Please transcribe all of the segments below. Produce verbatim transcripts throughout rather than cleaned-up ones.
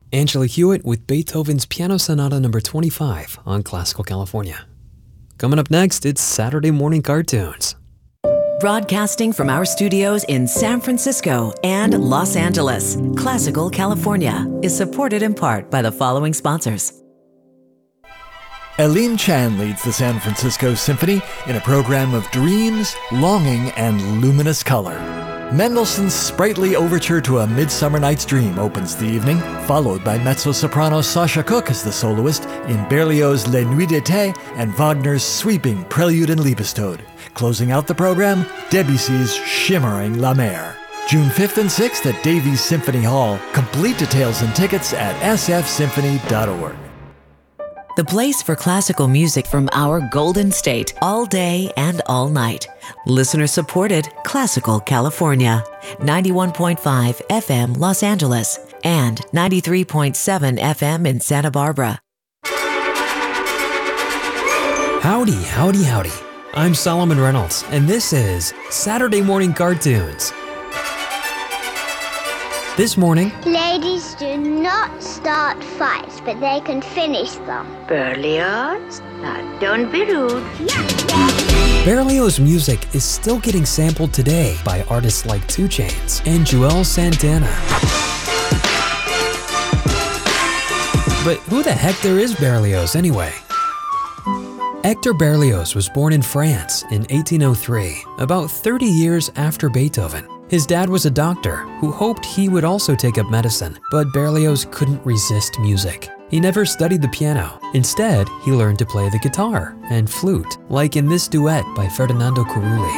Angela Hewitt with Beethoven's Piano Sonata number twenty-five on Classical California. Coming up next, it's Saturday Morning Cartoons. Broadcasting from our studios in San Francisco and Los Angeles, Classical California is supported in part by the following sponsors. Aleem Chan leads the San Francisco Symphony in a program of dreams, longing, and luminous color. Mendelssohn's sprightly overture to A Midsummer Night's Dream opens the evening, followed by mezzo-soprano Sasha Cook as the soloist in Berlioz' Les Nuits d'été and Wagner's sweeping Prelude and Liebestod. Closing out the program, Debussy's shimmering La Mer. June fifth and sixth at Davies Symphony Hall. Complete details and tickets at s f symphony dot org. The place for classical music from our Golden State, all day and all night. Listener-supported Classical California, ninety-one point five F M Los Angeles and ninety-three point seven F M in Santa Barbara. Howdy, howdy, howdy. I'm Solomon Reynolds, and this is Saturday Morning Cartoons. This morning, ladies do not start fights, but they can finish them. Berlioz? Now, don't be rude. Berlioz music is still getting sampled today by artists like two Chainz and Joel Santana. But who the heck there is Berlioz anyway? Hector Berlioz was born in France in eighteen oh three, about thirty years after Beethoven. His dad was a doctor who hoped he would also take up medicine, but Berlioz couldn't resist music. He never studied the piano. Instead, he learned to play the guitar and flute, like in this duet by Ferdinando Carulli.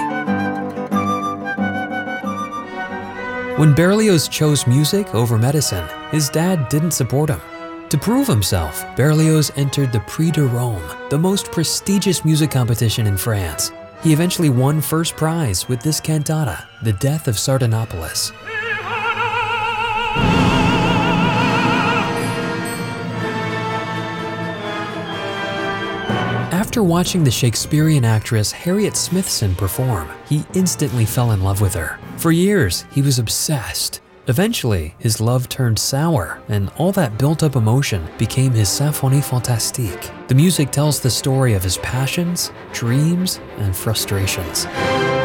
When Berlioz chose music over medicine, his dad didn't support him. To prove himself, Berlioz entered the Prix de Rome, the most prestigious music competition in France. He eventually won first prize with this cantata, The Death of Sardanapalus. After watching the Shakespearean actress Harriet Smithson perform, he instantly fell in love with her. For years, he was obsessed. Eventually, his love turned sour, and all that built-up emotion became his Symphonie Fantastique. The music tells the story of his passions, dreams, and frustrations.